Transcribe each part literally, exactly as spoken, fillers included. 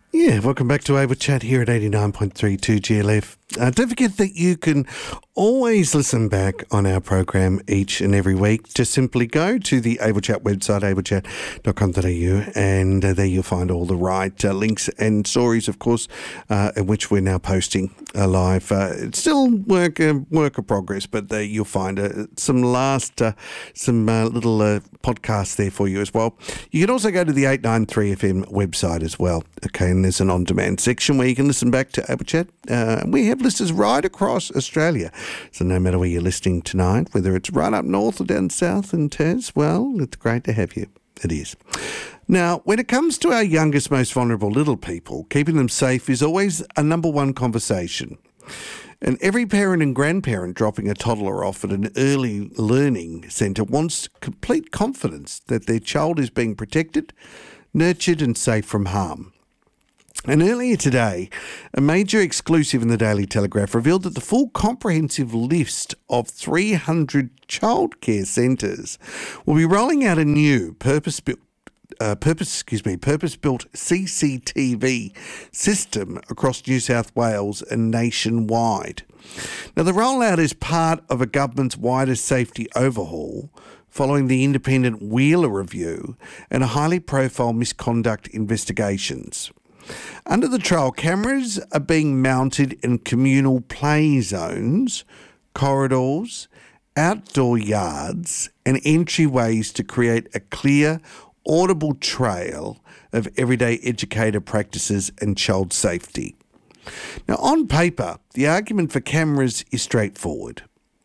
Yeah, welcome back to Able Chat here at eighty-nine point three two G L F. Uh, don't forget that you can always listen back on our program each and every week. Just simply go to the Able Chat website, able chat dot com dot a u, and uh, there you'll find all the right uh, links and stories, of course, uh, in which we're now posting uh, live. Uh, it's still work uh, work of progress, but uh, you'll find uh, some last uh, some uh, little uh, podcasts there for you as well. You can also go to the eight ninety-three F M website as well. Okay, and there's an on-demand section where you can listen back to Able Chat. Uh, we have listeners right across Australia. So no matter where you're listening tonight, whether it's right up north or down south in Taz, well, it's great to have you. It is. Now, when it comes to our youngest, most vulnerable little people, keeping them safe is always a number one conversation. And every parent and grandparent dropping a toddler off at an early learning centre wants complete confidence that their child is being protected, nurtured and safe from harm. And earlier today, a major exclusive in the Daily Telegraph revealed that the full comprehensive list of three hundred childcare centres will be rolling out a new purpose-built Uh, purpose, excuse me, purpose-built C C T V system across New South Wales and nationwide. Now, the rollout is part of a government's wider safety overhaul following the independent Wheeler review and a highly profile misconduct investigations. Under the trial, cameras are being mounted in communal play zones, corridors, outdoor yards and entryways to create a clear, audible trail of everyday educator practices and child safety. Now, on paper, the argument for cameras is straightforward.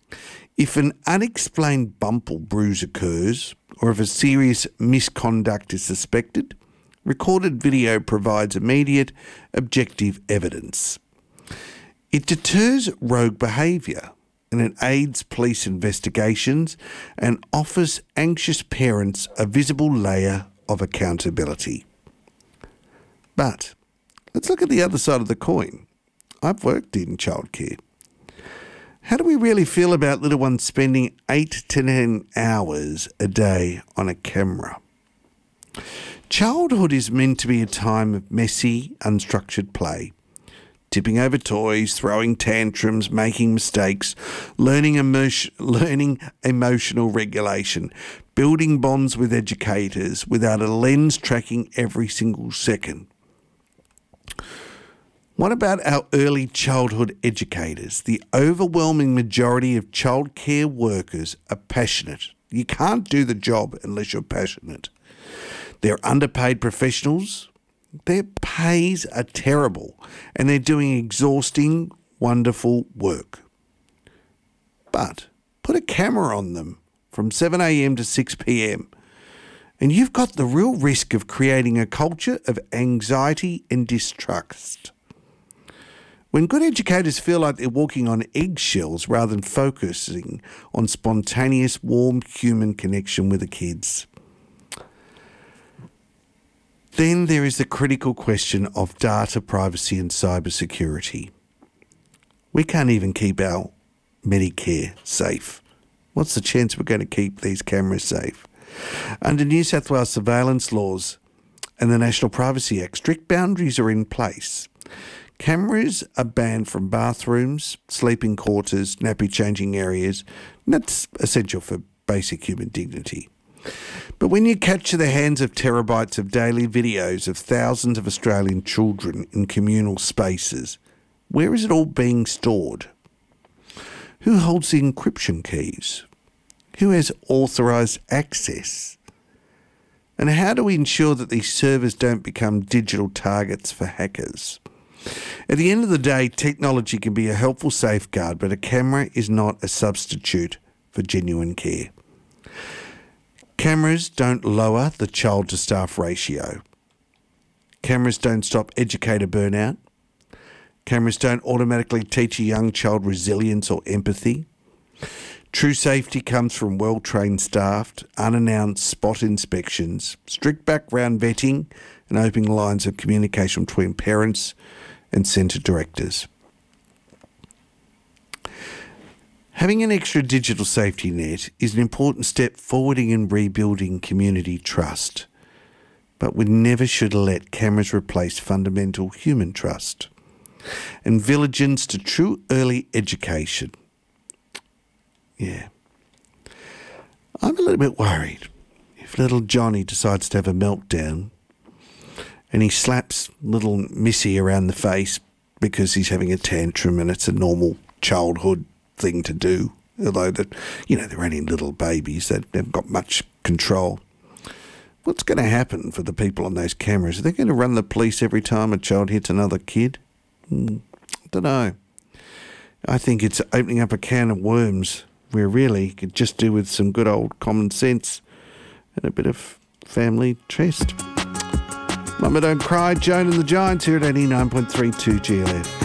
If an unexplained bump or bruise occurs, or if a serious misconduct is suspected, recorded video provides immediate, objective evidence. It deters rogue behaviour, and it aids police investigations and offers anxious parents a visible layer of accountability. But let's look at the other side of the coin. I've worked in childcare. How do we really feel about little ones spending eight to ten hours a day on a camera? Childhood is meant to be a time of messy, unstructured play. Tipping over toys, throwing tantrums, making mistakes, learning, emotion, learning emotional regulation, building bonds with educators without a lens tracking every single second. What about our early childhood educators? The overwhelming majority of childcare workers are passionate. You can't do the job unless you're passionate. They're underpaid professionals. Their pays are terrible and they're doing exhausting, wonderful work. But put a camera on them from seven a.m. to six p.m. and you've got the real risk of creating a culture of anxiety and distrust. When good educators feel like they're walking on eggshells rather than focusing on spontaneous, warm human connection with the kids. Then there is the critical question of data privacy and cybersecurity. We can't even keep our Medicare safe. What's the chance we're going to keep these cameras safe? Under New South Wales surveillance laws and the National Privacy Act, strict boundaries are in place. Cameras are banned from bathrooms, sleeping quarters, nappy changing areas. And that's essential for basic human dignity. But when you capture the hands of terabytes of daily videos of thousands of Australian children in communal spaces, where is it all being stored? Who holds the encryption keys? Who has authorised access? And how do we ensure that these servers don't become digital targets for hackers? At the end of the day, technology can be a helpful safeguard, but a camera is not a substitute for genuine care. Cameras don't lower the child-to-staff ratio. Cameras don't stop educator burnout. Cameras don't automatically teach a young child resilience or empathy. True safety comes from well-trained staff, unannounced spot inspections, strict background vetting and open lines of communication between parents and centre directors. Having an extra digital safety net is an important step forwarding and rebuilding community trust. but we never should let cameras replace fundamental human trust and vigilance to true early education. Yeah. I'm a little bit worried if little Johnny decides to have a meltdown and he slaps little Missy around the face because he's having a tantrum and it's a normal childhood thing to do, although that, you know, they're only little babies, they haven't got much control. What's going to happen for the people on those cameras? Are they going to run the police every time a child hits another kid? Mm, I don't know. I think it's opening up a can of worms where really you could just do with some good old common sense and a bit of family trust. Mama Don't Cry, Joan and the Giants here at eighty-nine point three two G L F.